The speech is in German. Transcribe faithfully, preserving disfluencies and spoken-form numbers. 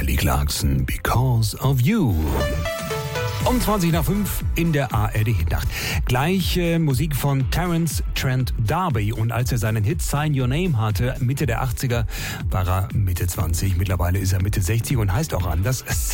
Kelly Clarkson, Because of You. Um zwanzig nach fünf in der A R D-Hitnacht. Gleich äh, Musik von Terence Trent D'Arby. Und als er seinen Hit Sign Your Name hatte, Mitte der achtziger, war er Mitte zwanzig. Mittlerweile ist er Mitte sechzig und heißt auch anders.